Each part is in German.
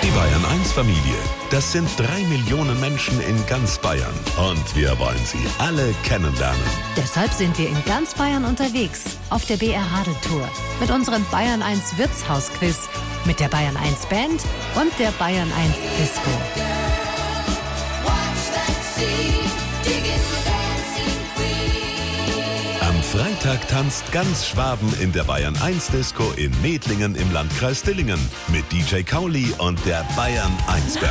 Die Bayern 1 Familie. Das sind 3 Millionen Menschen in ganz Bayern. Und wir wollen sie alle kennenlernen. Deshalb sind wir in ganz Bayern unterwegs. Auf der BR Radeltour. Mit unserem Bayern 1 Wirtshausquiz. Mit der Bayern 1 Band und der Bayern 1 Disco. Am Freitag tanzt ganz Schwaben in der Bayern 1 Disco in Medlingen im Landkreis Dillingen mit DJ Kauli und der Bayern 1 Band.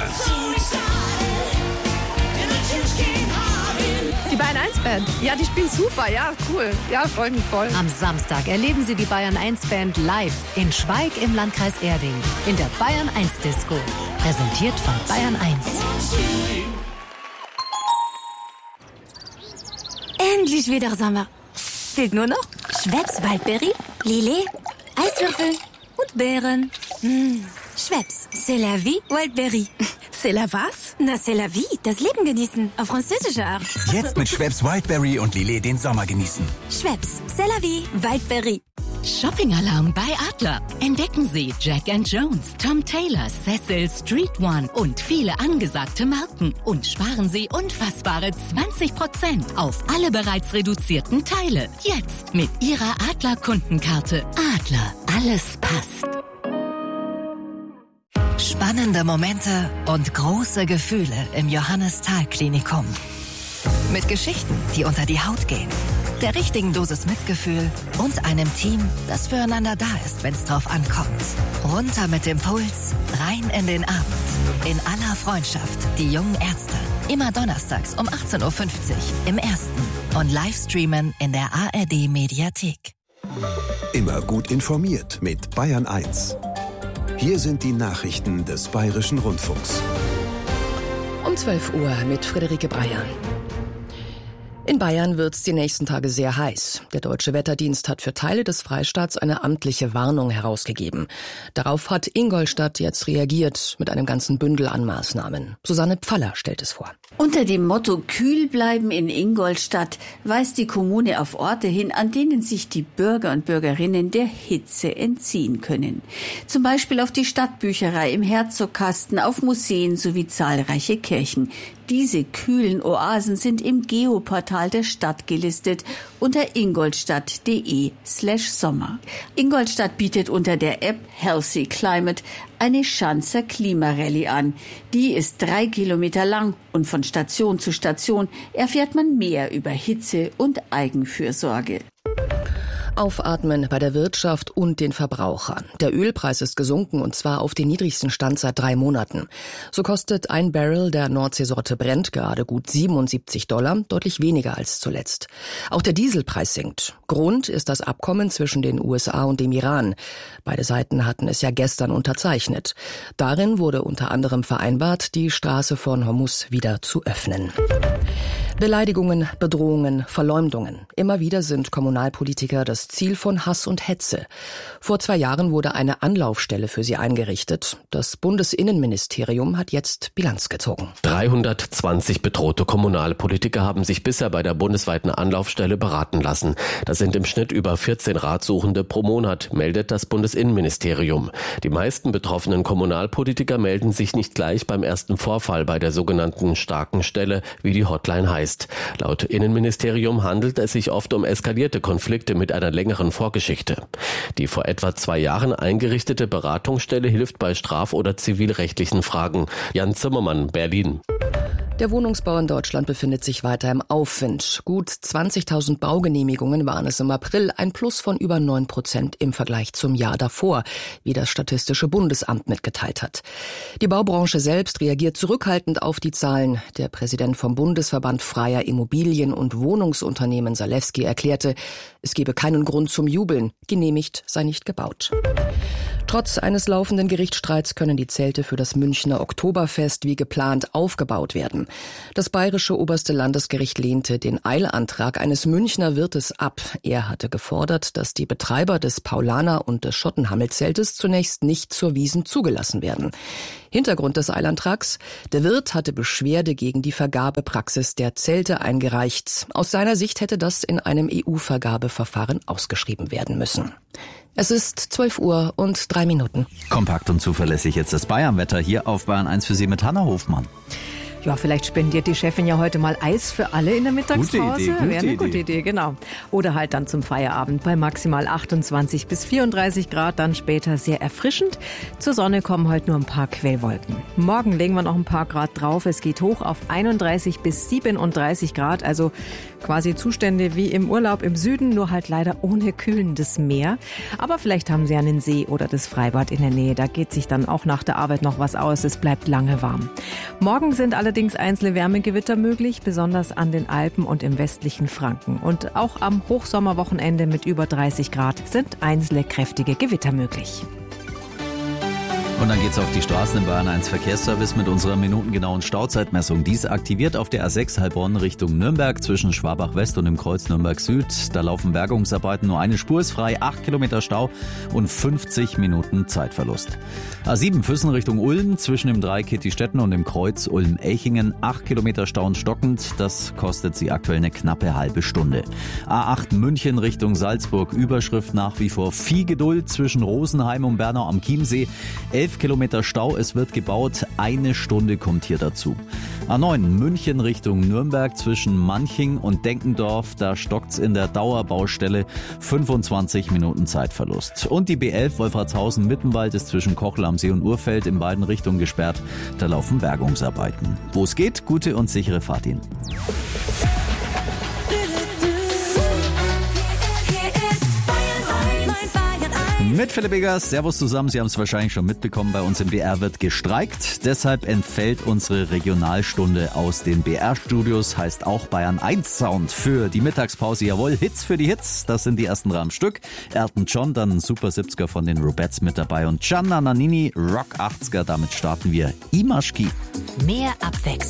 Die Bayern 1 Band, ja, die spielen super, ja, cool, ja, freue mich voll. Am Samstag erleben Sie die Bayern 1 Band live in Schweig im Landkreis Erding in der Bayern 1 Disco. Präsentiert von Bayern 1. Endlich wieder Sommer. Fehlt nur noch Schweppes Waldbeere, Lillet, Eiswürfel und Beeren. Schweppes, c'est la vie, Waldbeere. C'est la was? Na, c'est la vie, das Leben genießen, auf französische Art. Jetzt mit Schweppes Wildberry und Lillet den Sommer genießen. Schweppes, c'est la vie, Waldbeere. Shopping-Alarm bei Adler. Entdecken Sie Jack & Jones, Tom Taylor, Cecil, Street One und viele angesagte Marken. Und sparen Sie unfassbare 20% auf alle bereits reduzierten Teile. Jetzt mit Ihrer Adler-Kundenkarte. Adler, alles passt. Spannende Momente und große Gefühle im Johannes-Thal-Klinikum. Mit Geschichten, die unter die Haut gehen. Der richtigen Dosis Mitgefühl und einem Team, das füreinander da ist, wenn es drauf ankommt. Runter mit dem Puls, rein in den Abend. In aller Freundschaft, die jungen Ärzte. Immer donnerstags um 18.50 Uhr im Ersten und Livestreamen in der ARD-Mediathek. Immer gut informiert mit Bayern 1. Hier sind die Nachrichten des Bayerischen Rundfunks. Um 12 Uhr mit Friederike Breyer. In Bayern wird es die nächsten Tage sehr heiß. Der Deutsche Wetterdienst hat für Teile des Freistaats eine amtliche Warnung herausgegeben. Darauf hat Ingolstadt jetzt reagiert mit einem ganzen Bündel an Maßnahmen. Susanne Pfaller stellt es vor. Unter dem Motto Kühl bleiben in Ingolstadt weist die Kommune auf Orte hin, an denen sich die Bürger und Bürgerinnen der Hitze entziehen können. Zum Beispiel auf die Stadtbücherei im Herzogkasten, auf Museen sowie zahlreiche Kirchen. Diese kühlen Oasen sind im Geoportal der Stadt gelistet unter ingolstadt.de/Sommer. Ingolstadt bietet unter der App Healthy Climate eine Schanzer Klimarallye an. Die ist 3 Kilometer lang und von Station zu Station erfährt man mehr über Hitze und Eigenfürsorge. Aufatmen bei der Wirtschaft und den Verbrauchern. Der Ölpreis ist gesunken und zwar auf den niedrigsten Stand seit 3 Monaten. So kostet ein Barrel der Nordseesorte Brent gerade gut $77, deutlich weniger als zuletzt. Auch der Dieselpreis sinkt. Grund ist das Abkommen zwischen den USA und dem Iran. Beide Seiten hatten es ja gestern unterzeichnet. Darin wurde unter anderem vereinbart, die Straße von Hormuz wieder zu öffnen. Beleidigungen, Bedrohungen, Verleumdungen. Immer wieder sind Kommunalpolitiker das Ziel von Hass und Hetze. Vor 2 Jahren wurde eine Anlaufstelle für sie eingerichtet. Das Bundesinnenministerium hat jetzt Bilanz gezogen. 320 bedrohte Kommunalpolitiker haben sich bisher bei der bundesweiten Anlaufstelle beraten lassen. Das sind im Schnitt über 14 Ratsuchende pro Monat, meldet das Bundesinnenministerium. Die meisten betroffenen Kommunalpolitiker melden sich nicht gleich beim ersten Vorfall bei der sogenannten starken Stelle, wie die Hotline heißt. Laut Innenministerium handelt es sich oft um eskalierte Konflikte mit einer längeren Vorgeschichte. Die vor etwa 2 Jahren eingerichtete Beratungsstelle hilft bei straf- oder zivilrechtlichen Fragen. Jan Zimmermann, Berlin. Der Wohnungsbau in Deutschland befindet sich weiter im Aufwind. Gut 20.000 Baugenehmigungen waren es im April, ein Plus von über 9% im Vergleich zum Jahr davor, wie das Statistische Bundesamt mitgeteilt hat. Die Baubranche selbst reagiert zurückhaltend auf die Zahlen. Der Präsident vom Bundesverband Freier Immobilien- und Wohnungsunternehmen Salewski erklärte, es gebe keinen Grund zum Jubeln, genehmigt sei nicht gebaut. Trotz eines laufenden Gerichtsstreits können die Zelte für das Münchner Oktoberfest wie geplant aufgebaut werden. Das bayerische oberste Landesgericht lehnte den Eilantrag eines Münchner Wirtes ab. Er hatte gefordert, dass die Betreiber des Paulaner- und des Schottenhammelzeltes zunächst nicht zur Wiesn zugelassen werden. Hintergrund des Eilantrags: Der Wirt hatte Beschwerde gegen die Vergabepraxis der Zelte eingereicht. Aus seiner Sicht hätte das in einem EU-Vergabeverfahren ausgeschrieben werden müssen. Es ist 12:03. Kompakt und zuverlässig jetzt das Bayern-Wetter hier auf Bayern 1 für Sie mit Hanna Hofmann. Ja, vielleicht spendiert die Chefin ja heute mal Eis für alle in der Mittagspause. Wäre eine gute Idee, genau. Oder halt dann zum Feierabend bei maximal 28 bis 34 Grad, dann später sehr erfrischend. Zur Sonne kommen heute nur ein paar Quellwolken. Morgen legen wir noch ein paar Grad drauf. Es geht hoch auf 31 bis 37 Grad, also quasi Zustände wie im Urlaub im Süden, nur halt leider ohne kühlendes Meer. Aber vielleicht haben Sie einen See oder das Freibad in der Nähe. Da geht sich dann auch nach der Arbeit noch was aus. Es bleibt lange warm. Morgen sind allerdings einzelne Wärmegewitter möglich, besonders an den Alpen und im westlichen Franken. Und auch am Hochsommerwochenende mit über 30 Grad sind einzelne kräftige Gewitter möglich. Und dann geht's auf die Straßen im Bayern 1 Verkehrsservice mit unserer minutengenauen Stauzeitmessung. Diese aktiviert auf der A6 Heilbronn Richtung Nürnberg zwischen Schwabach West und dem Kreuz Nürnberg Süd. Da laufen Bergungsarbeiten, nur eine Spur ist frei, 8 Kilometer Stau und 50 Minuten Zeitverlust. A7 Füssen Richtung Ulm zwischen dem Dreieck Kettistetten und dem Kreuz Ulm-Elchingen, 8 Kilometer Stau und stockend. Das kostet Sie aktuell eine knappe halbe Stunde. A8 München Richtung Salzburg, Überschrift nach wie vor viel Geduld zwischen Rosenheim und Bernau am Chiemsee. 11 Kilometer Stau, es wird gebaut, eine Stunde kommt hier dazu. A9 München Richtung Nürnberg zwischen Manching und Denkendorf, da stockt's in der Dauerbaustelle, 25 Minuten Zeitverlust. Und die B11 Wolfratshausen-Mittenwald ist zwischen Kochel am See und Urfeld in beiden Richtungen gesperrt, da laufen Bergungsarbeiten. Wo es geht, gute und sichere Fahrt Ihnen. Mit Philipp Eggers, Servus zusammen, Sie haben es wahrscheinlich schon mitbekommen, bei uns im BR wird gestreikt. Deshalb entfällt unsere Regionalstunde aus den BR-Studios, heißt auch Bayern 1 Sound für die Mittagspause. Jawohl, Hits für die Hits, das sind die ersten 3 am Stück. Elton John, dann ein Super 70er von den Rubettes mit dabei und Gianna Nannini, Rock 80er, damit starten wir. Imashki. Mehr Abwechslung.